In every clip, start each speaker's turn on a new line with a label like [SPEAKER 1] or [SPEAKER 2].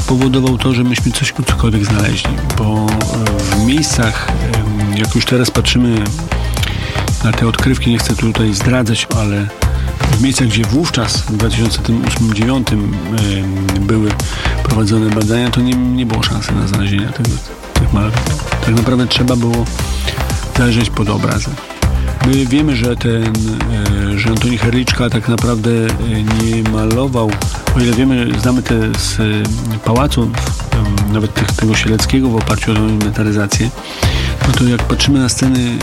[SPEAKER 1] spowodował to, że myśmy cokolwiek znaleźli, bo w miejscach, jak już teraz patrzymy na te odkrywki, nie chcę tutaj zdradzać, ale w miejscach, gdzie wówczas w 2008-2009 były prowadzone badania, to nie było szansy na znalezienie tych malowidł. Tak naprawdę trzeba było zajrzeć pod obrazy. My wiemy, że Antoni Herliczka tak naprawdę nie malował, o ile wiemy, znamy te z pałacu, nawet tego sieleckiego w oparciu o inwentaryzację, no to jak patrzymy na sceny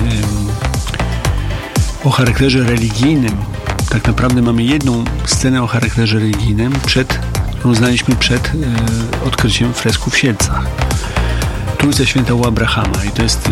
[SPEAKER 1] o charakterze religijnym, tak naprawdę mamy jedną scenę o charakterze religijnym, którą znaliśmy przed odkryciem fresku w Sielcach. Trójca Święta u Abrahama i to jest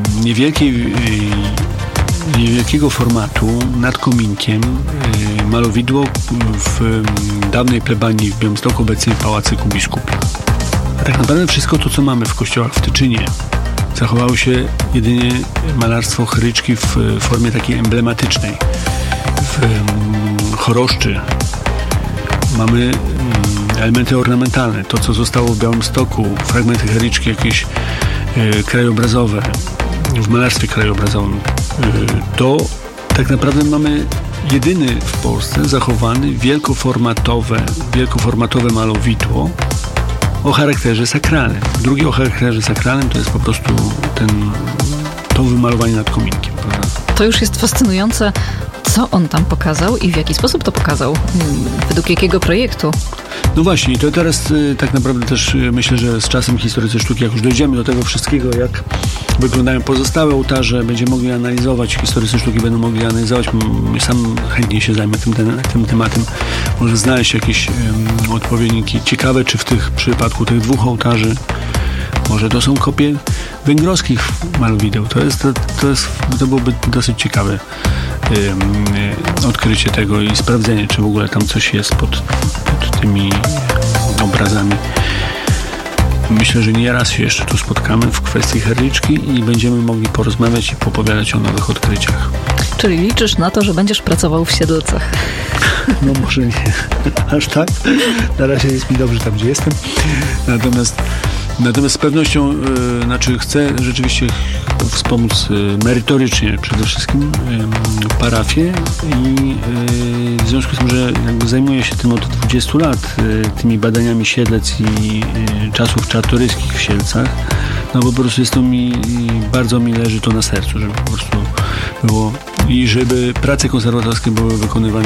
[SPEAKER 1] niewielkiego formatu, nad kominkiem, malowidło w dawnej plebanii w Białymstoku, obecnie w Pałacyku Biskupim. A tak naprawdę wszystko to, co mamy w kościołach w Tyczynie, zachowało się jedynie malarstwo Herliczki w formie takiej emblematycznej. W choroszczy mamy elementy ornamentalne, to co zostało w Białymstoku, fragmenty Herliczki jakieś krajobrazowe, w malarstwie krajobrazowym. To tak naprawdę mamy jedyny w Polsce zachowany wielkoformatowe malowidło o charakterze sakralnym. Drugie o charakterze sakralnym to jest po prostu to wymalowanie nad kominkiem. Prawda?
[SPEAKER 2] To już jest fascynujące. Co on tam pokazał i w jaki sposób to pokazał? Według jakiego projektu?
[SPEAKER 1] No właśnie, to teraz tak naprawdę też myślę, że z czasem historycy sztuki, jak już dojdziemy do tego wszystkiego, jak wyglądają pozostałe ołtarze, będziemy mogli analizować, historycy sztuki będą mogli analizować, sam chętnie się zajmę tym tematem. Może znaleźć jakieś odpowiedniki ciekawe, czy w przypadku tych dwóch ołtarzy, może to są kopie węgrowskich malowideł. To byłoby dosyć ciekawe odkrycie tego i sprawdzenie, czy w ogóle tam coś jest pod tymi obrazami. Myślę, że nie raz się jeszcze tu spotkamy w kwestii Herliczki i będziemy mogli porozmawiać i popowiadać o nowych odkryciach.
[SPEAKER 2] Czyli liczysz na to, że będziesz pracował w Siedlcach?
[SPEAKER 1] No może nie aż tak. Na razie jest mi dobrze tam, gdzie jestem. Natomiast z pewnością chcę rzeczywiście wspomóc merytorycznie przede wszystkim parafię i w związku z tym, że jakby zajmuję się tym od 20 lat, tymi badaniami Siedlec i czasów czartoryskich w Sielcach, no po prostu bardzo mi leży to na sercu, żeby po prostu było i żeby prace konserwatorskie były wykonywane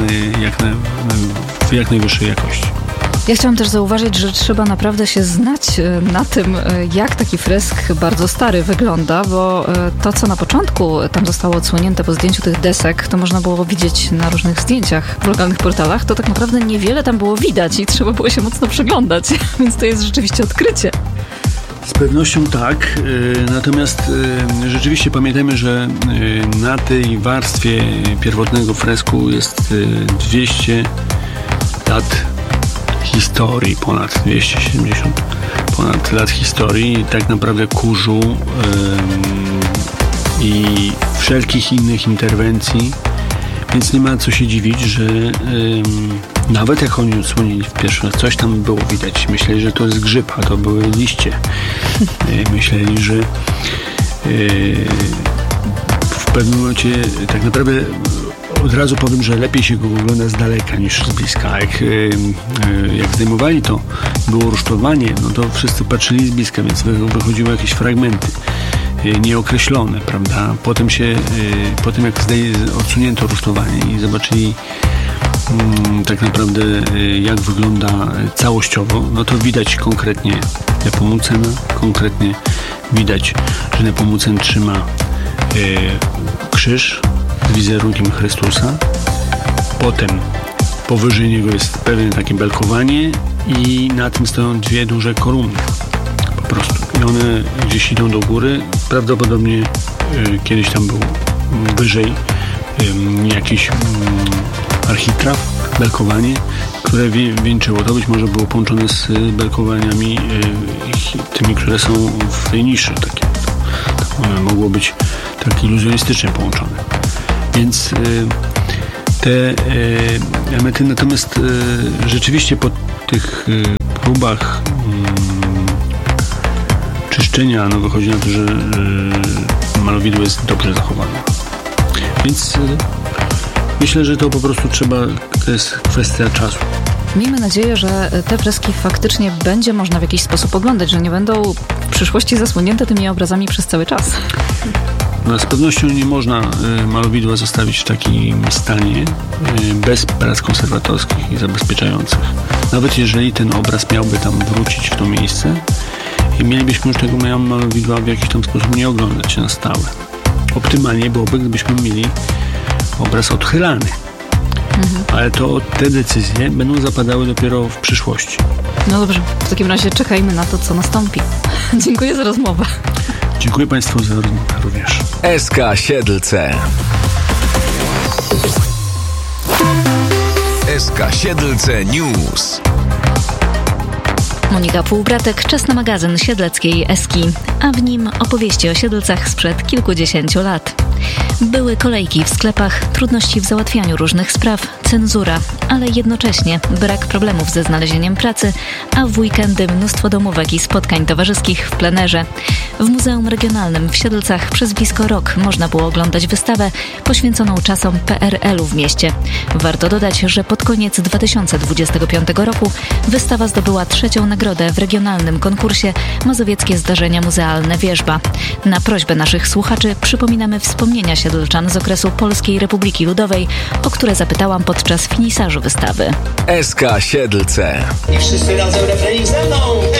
[SPEAKER 1] w jak najwyższej jakości.
[SPEAKER 2] Ja chciałam też zauważyć, że trzeba naprawdę się znać na tym, jak taki fresk bardzo stary wygląda, bo to, co na początku tam zostało odsłonięte po zdjęciu tych desek, to można było widzieć na różnych zdjęciach w lokalnych portalach, to tak naprawdę niewiele tam było widać i trzeba było się mocno przyglądać, więc to jest rzeczywiście odkrycie.
[SPEAKER 1] Z pewnością tak, natomiast rzeczywiście pamiętajmy, że na tej warstwie pierwotnego fresku jest 200 lat historii, ponad 270 lat historii, tak naprawdę kurzu i wszelkich innych interwencji, więc nie ma co się dziwić, że nawet jak oni odsłonili w pierwszy raz, coś tam było widać. Myśleli, że to jest grzyb, a to były liście. Myśleli, że w pewnym momencie tak naprawdę od razu powiem, że lepiej się go ogląda z daleka niż z bliska. Jak zdejmowali to, było rusztowanie, no to wszyscy patrzyli z bliska, więc wychodziły jakieś fragmenty nieokreślone, prawda? Potem jak odsunięto rusztowanie i zobaczyli tak naprawdę jak wygląda całościowo, no to widać konkretnie Nepomucena, konkretnie widać, że Nepomucen trzyma krzyż z wizerunkiem Chrystusa. Potem powyżej niego jest pewne takie belkowanie i na tym stoją dwie duże kolumny. Po prostu. I one gdzieś idą do góry. Prawdopodobnie kiedyś tam był wyżej jakiś architraw, belkowanie, które wieńczyło. To być może było połączone z belkowaniami tymi, które są w tej niszy. Takie. Mogło być tak iluzjonistycznie połączone. Więc te elementy, natomiast rzeczywiście po próbach czyszczenia wychodzi na to, że malowidło jest dobrze zachowane. Więc myślę, że to po prostu to jest kwestia czasu.
[SPEAKER 2] Miejmy nadzieję, że te freski faktycznie będzie można w jakiś sposób oglądać, że nie będą w przyszłości zasłonięte tymi obrazami przez cały czas.
[SPEAKER 1] Z pewnością nie można malowidła zostawić w takim stanie bez prac konserwatorskich i zabezpieczających. Nawet jeżeli ten obraz miałby tam wrócić w to miejsce i mielibyśmy już tego malowidła w jakiś tam sposób nie oglądać na stałe. Optymalnie byłoby, gdybyśmy mieli obraz odchylany. Ale te decyzje będą zapadały dopiero w przyszłości.
[SPEAKER 2] No dobrze, w takim razie czekajmy na to, co nastąpi. Dziękuję za rozmowę.
[SPEAKER 1] Dziękuję Państwu za rozmowę również.
[SPEAKER 3] SK Siedlce. SK Siedlce News.
[SPEAKER 2] Monika Półbratek, czas na magazyn siedleckiej Eski, a w nim opowieści o Siedlcach sprzed kilkudziesięciu lat. Były kolejki w sklepach, trudności w załatwianiu różnych spraw, cenzura, ale jednocześnie brak problemów ze znalezieniem pracy, a w weekendy mnóstwo domówek i spotkań towarzyskich w plenerze. W Muzeum Regionalnym w Siedlcach przez blisko rok można było oglądać wystawę poświęconą czasom PRL-u w mieście. Warto dodać, że pod koniec 2025 roku wystawa zdobyła 3. nagrodę w regionalnym konkursie Mazowieckie Zdarzenia Muzealne Wierzba. Na prośbę naszych słuchaczy przypominamy wspomnienia siedlczan z okresu Polskiej Republiki Ludowej, o które zapytałam podczas finisażu wystawy.
[SPEAKER 3] SK Siedlce.
[SPEAKER 4] I wszyscy razem refrenik ze mną.